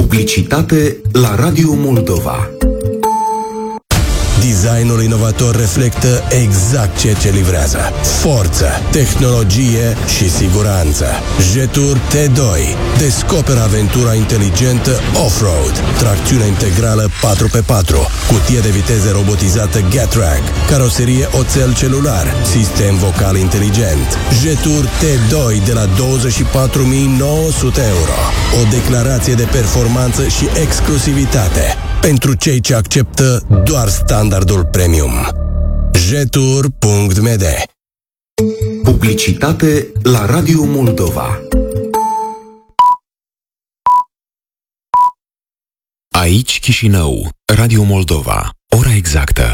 Publicitate la Radio Moldova. Designul inovator reflectă exact ceea ce livrează: forță, tehnologie și siguranță. Jetour T2. Descoperă aventura inteligentă off-road, tracțiune integrală 4x4, cutie de viteze robotizată Getrack, caroserie oțel celular, sistem vocal inteligent. Jetour T2 de la 24.900 euro. O declarație de performanță și exclusivitate pentru cei ce acceptă doar standardul premium. Jetour.md. Publicitate la Radio Moldova. Aici Chișinău, Radio Moldova. Ora exactă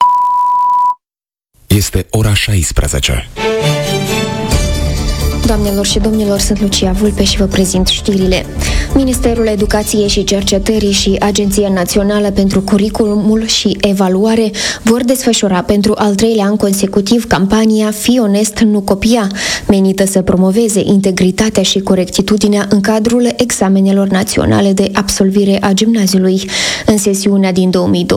este ora 16. Doamnelor și domnilor, sunt Lucia Vulpe și vă prezint știrile. Ministerul Educației și Cercetării și Agenția Națională pentru Curriculumul și Evaluare vor desfășura pentru al 3-lea an consecutiv campania Fii onest, nu copia, menită să promoveze integritatea și corectitudinea în cadrul examenelor naționale de absolvire a gimnaziului. În sesiunea din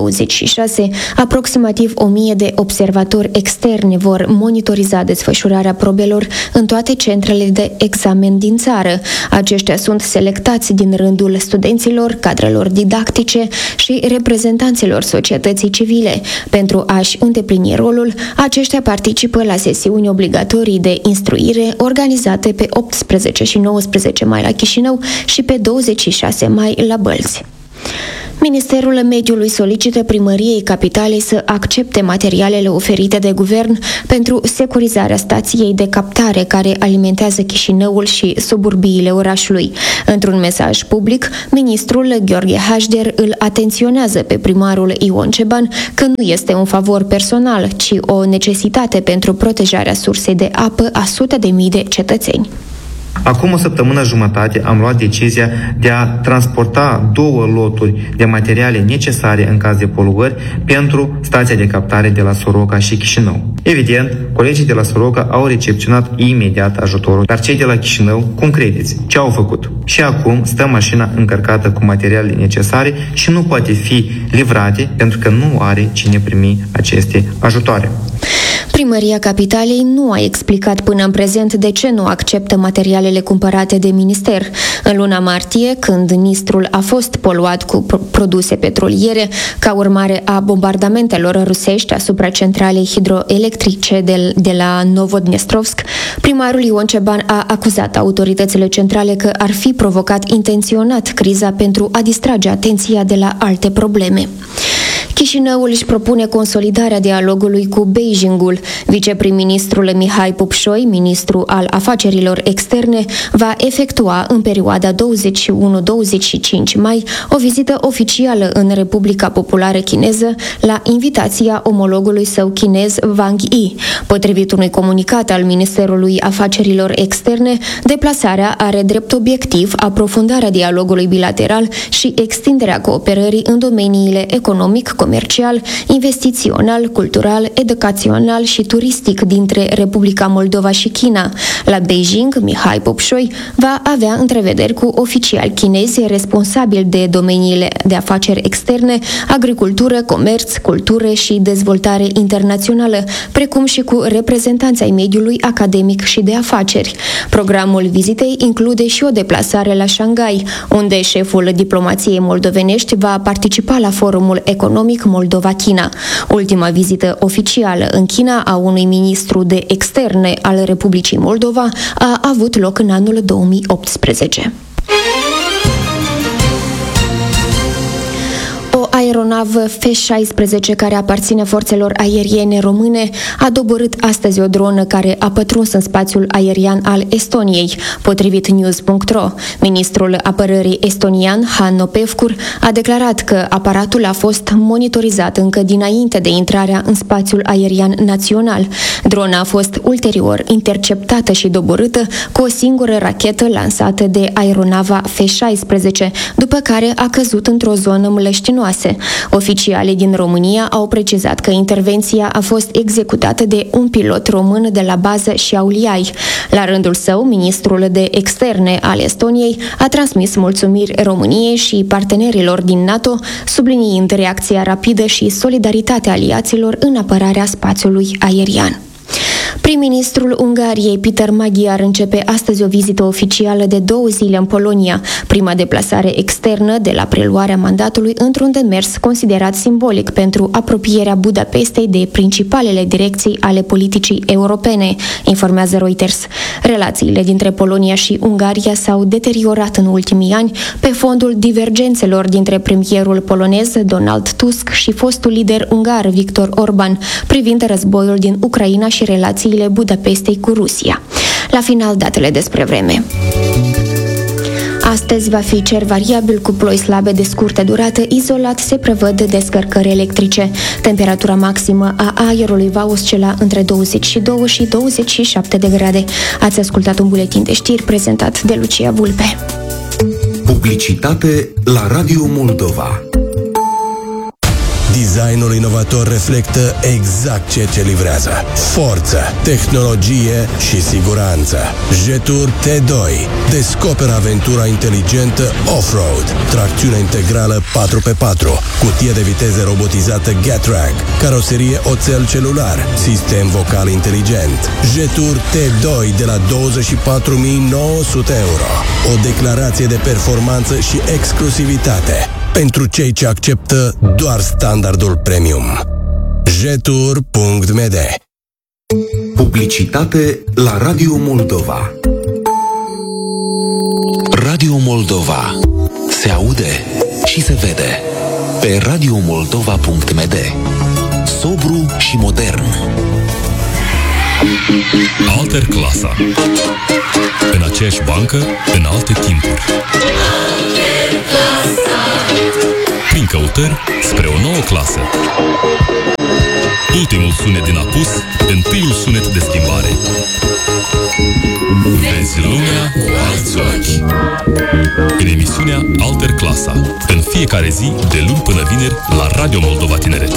2026, aproximativ 1000 de observatori externi vor monitoriza desfășurarea probelor în toate centrele de examen din țară. Aceștia sunt selectați din rândul studenților, cadrelor didactice și reprezentanților societății civile. Pentru a-și îndeplini rolul, aceștia participă la sesiuni obligatorii de instruire organizate pe 18 și 19 mai la Chișinău și pe 26 mai la Bălți. Ministerul Mediului solicită primăriei capitalei să accepte materialele oferite de guvern pentru securizarea stației de captare care alimentează Chișinăul și suburbiile orașului. Într-un mesaj public, ministrul Gheorghe Hașder îl atenționează pe primarul Ion Ceban că nu este un favor personal, ci o necesitate pentru protejarea sursei de apă a sute de mii de cetățeni. Acum o săptămână jumătate am luat decizia de a transporta 2 loturi de materiale necesare în caz de poluări pentru stația de captare de la Soroca și Chișinău. Evident, colegii de la Soroca au recepționat imediat ajutorul, dar cei de la Chișinău, cum credeți, ce au făcut? Și acum stă mașina încărcată cu materiale necesare și nu poate fi livrate pentru că nu are cine primi aceste ajutoare. Primăria Capitalei nu a explicat până în prezent de ce nu acceptă materialele cumpărate de minister. În luna martie, când Nistrul a fost poluat cu produse petroliere ca urmare a bombardamentelor rusești asupra centralei hidroelectrice de la Novodnestrovsk, primarul Ion Ceban a acuzat autoritățile centrale că ar fi provocat intenționat criza pentru a distrage atenția de la alte probleme. Chișinăul își propune consolidarea dialogului cu Beijingul. Viceprim-ministrul Mihai Pupșoi, ministru al afacerilor externe, va efectua în perioada 21-25 mai o vizită oficială în Republica Populară Chineză la invitația omologului său chinez Wang Yi. Potrivit unui comunicat al Ministerului Afacerilor Externe, deplasarea are drept obiectiv aprofundarea dialogului bilateral și extinderea cooperării în domeniile economic, comercial, investițional, cultural, educațional și turistic dintre Republica Moldova și China. La Beijing, Mihai Pupșoi va avea întrevederi cu oficiali chinezi responsabili de domeniile de afaceri externe, agricultură, comerț, cultură și dezvoltare internațională, precum și cu reprezentanți ai mediului academic și de afaceri. Programul vizitei include și o deplasare la Shanghai, unde șeful diplomației moldovenești va participa la forumul economic Moldova-China. Ultima vizită oficială în China a unui ministru de externe al Republicii Moldova a avut loc în anul 2018. O aeronavă F-16 care aparține forțelor aeriene române a doborât astăzi o dronă care a pătruns în spațiul aerian al Estoniei, potrivit news.ro. Ministrul apărării estonian, Hanno Pevkur, a declarat că aparatul a fost monitorizat încă dinainte de intrarea în spațiul aerian național. Drona a fost ulterior interceptată și doborâtă cu o singură rachetă lansată de aeronava F-16, după care a căzut într-o zonă mlăștinoasă. 2006. Oficialii din România au precizat că intervenția a fost executată de un pilot român de la bază Šiauliai. La rândul său, ministrul de externe al Estoniei a transmis mulțumiri României și partenerilor din NATO, subliniind reacția rapidă și solidaritatea aliaților în apărarea spațiului aerian. Prim-ministrul Ungariei, Peter Magyar, începe astăzi o vizită oficială de 2 zile în Polonia, prima deplasare externă de la preluarea mandatului într-un demers considerat simbolic pentru apropierea Budapestei de principalele direcții ale politicii europene, informează Reuters. Relațiile dintre Polonia și Ungaria s-au deteriorat în ultimii ani pe fondul divergențelor dintre premierul polonez Donald Tusk și fostul lider ungar Viktor Orban privind războiul din Ucraina și relațiile Budapestei cu Rusia. La final, datele despre vreme. Astăzi va fi cer variabil cu ploi slabe de scurtă durată, izolat se prevăd descărcări electrice. Temperatura maximă a aerului va oscila între 22 și 27 de grade. Ați ascultat un buletin de știri prezentat de Lucia Vulpe. Publicitate la Radio Moldova. Designul inovator reflectă exact ceea ce livrează. Forță, tehnologie și siguranță. Jetur T2. Descoperă aventura inteligentă off-road. Tracțiune integrală 4x4. Cutie de viteze robotizată Getrag. Caroserie oțel celular. Sistem vocal inteligent. Jetur T2 de la 24.900 euro. O declarație de performanță și exclusivitate pentru cei ce acceptă doar standardul premium. Jetur.md. Publicitate la Radio Moldova. Radio Moldova. Se aude și se vede pe radiomoldova.md. Sobru și modern. Alter Clasa. În aceeași bancă, în alte timpuri. Prin căutări spre o nouă clasă. Ultimul sunet din apus, întâiul sunet de schimbare. Vezi lumea cu alți ochi. În emisiunea Alter Clasa, în fiecare zi, de luni până vineri, la Radio Moldova Tineret.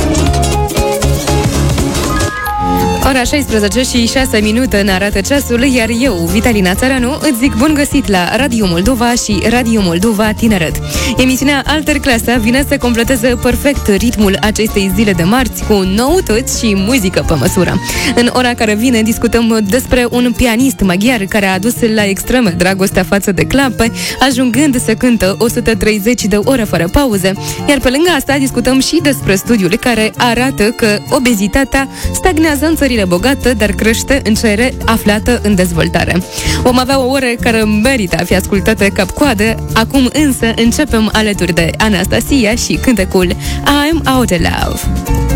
Ora 16 și 6 minute ne arată ceasul, iar eu, Vitalina Țăranu, îți zic bun găsit la Radio Moldova și Radio Moldova Tineret. Emisiunea Alter Clasa vine să completeze perfect ritmul acestei zile de marți cu noutăți și muzică pe măsură. În ora care vine discutăm despre un pianist maghiar care a adus la extreme dragostea față de clape, ajungând să cântă 130 de ore fără pauze, iar pe lângă asta discutăm și despre studiul care arată că obezitatea stagnează în țările bogate, dar crește în țările aflată în dezvoltare. Vom avea o oră care merită a fi ascultată cap-coadă. Acum însă începem alături de Anastasia și cântecul I'm Out of Love.